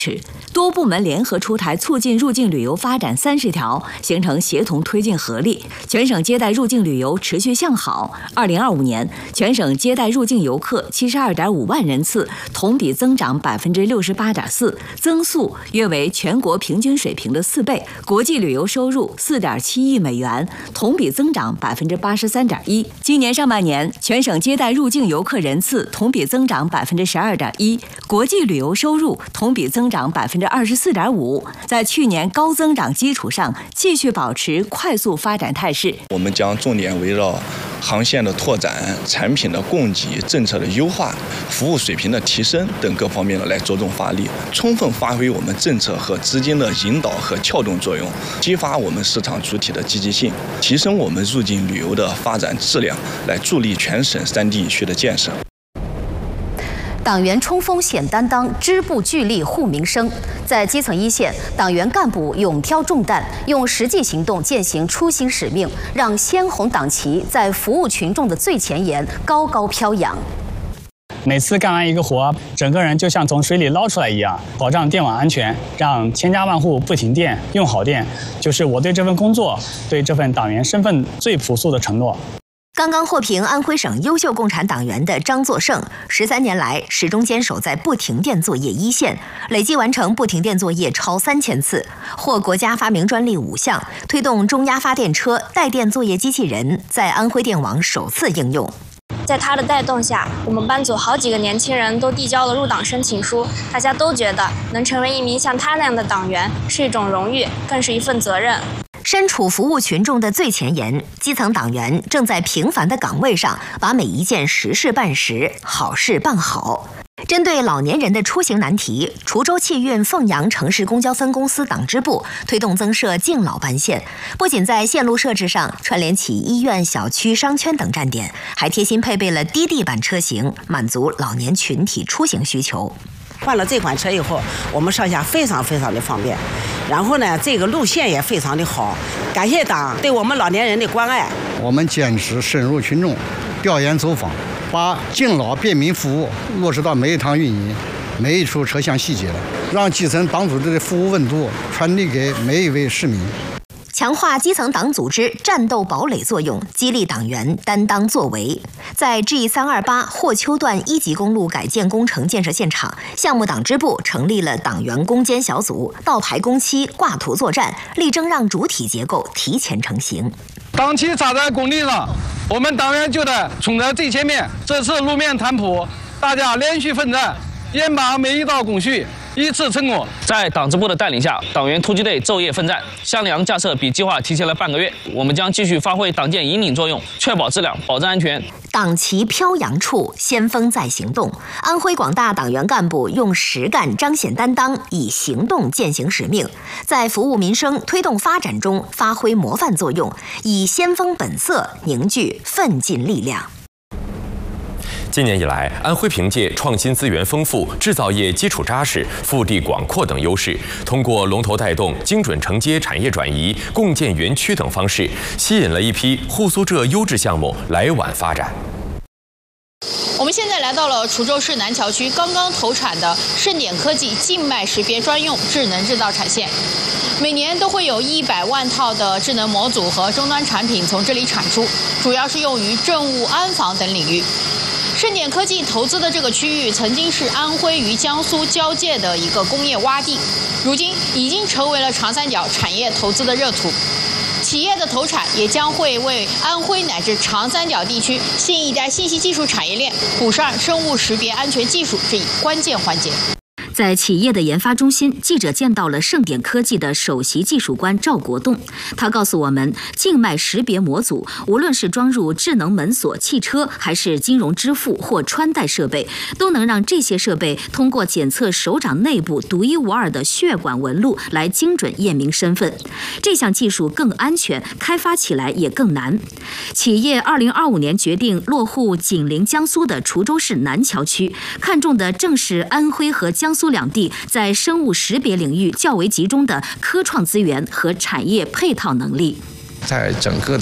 多部门联合出台促进入境旅游发展30条，形成协同推进合力，全省接待入境旅游持续向好。2025年，全省接待入境游客72.5万人次，同比增长68.4%，增速约为全国平均水平的4倍。国际旅游收入4.7亿美元，同比增长83.1%。今年上半年，全省接待入境游客人次同比增长12.1%，国际旅游收入同比增长24.5%，在去年高增长基础上继续保持快速发展态势。 我们将重点围绕航线的拓展、产品的供给、政策的优化、服务水平的提升等各方面来着重发力，充分发挥我们政策和资金的引导和撬动作用，激发我们市场主体的积极性，提升我们入境旅游的发展质量，来助力全省3地一区的建设。 党员冲锋显担当，支部聚力护民生。在基层一线，党员干部勇挑重担，用实际行动践行初心使命，让鲜红党旗在服务群众的最前沿高高飘扬。 每次干完一个活，整个人就像从水里捞出来一样，保障电网安全，让千家万户不停电、用好电，就是我对这份工作、对这份党员身份最朴素的承诺。 刚刚获评安徽省优秀共产党员的张作胜，13年来始终坚守在不停电作业一线，累计完成不停电作业超3000次，获国家发明专利5项，推动中压发电车、带电作业机器人在安徽电网首次应用。 在他的带动下，我们班组好几个年轻人都递交了入党申请书，大家都觉得能成为一名像他那样的党员是一种荣誉，更是一份责任。 身处服务群众的最前沿，基层党员正在平凡的岗位上，把每一件实事办实、好事办好。针对老年人的出行难题，滁州汽运凤阳城市公交分公司党支部推动增设敬老班线，不仅在线路设置上串联起医院、小区、商圈等站点，还贴心配备了低地板车型，满足老年群体出行需求。 换了这款车以后，我们上下非常的方便，然后呢，这个路线也非常的好。感谢党对我们老年人的关爱。 我们坚持深入群众，调研走访，把敬老便民服务落实到每一趟运营、每一处车厢细节，让基层党组织的服务温度传递给每一位市民。 强化基层党组织战斗堡垒作用，激励党员担当作为。在 G328 霍丘段1级公路改建工程建设现场，项目党支部成立了党员攻坚小组，到排工期、挂图作战，力争让主体结构提前成型。 党旗插在工地上，我们党员就得冲在最前面。这次路面摊铺，大家连续奋战，严把每一道工序依次成功。 在党支部的带领下，党员突击队昼夜奋战，向阳架设比计划提前了半个月。我们将继续发挥党建引领作用，确保质量，保障安全。 党旗飘扬处，先锋在行动。安徽广大党员干部用实干彰显担当，以行动践行使命，在服务民生、推动发展中发挥模范作用，以先锋本色凝聚奋进力量。 今年以来，安徽凭借创新资源丰富、制造业基础扎实、腹地广阔等优势，通过龙头带动、精准承接产业转移、共建园区等方式，吸引了一批沪苏浙优质项目来皖发展。 我们现在来到了滁州市南桥区刚刚投产的盛典科技静脉识别专用智能制造产线，每年都会有100万套的智能模组和终端产品从这里产出，主要是用于政务、安防等领域。盛典科技投资的这个区域曾经是安徽与江苏交界的一个工业洼地，如今已经成为了长三角产业投资的热土。企业的投产也将会为安徽乃至长三角地区新一代信息技术产业链补上生物识别安全技术这一关键环节。 在企业的研发中心，记者见到了盛典科技的首席技术官赵国栋。他告诉我们，静脉识别模组无论是装入智能门锁、汽车，还是金融支付或穿戴设备，都能让这些设备通过检测手掌内部独一无二的血管纹路来精准验明身份。这项技术更安全，开发起来也更难。企业2025年决定落户紧邻江苏的滁州市南桥区，看重的正是安徽和江苏两地在生物识别领域较为集中的科创资源和产业配套能力。 在整个的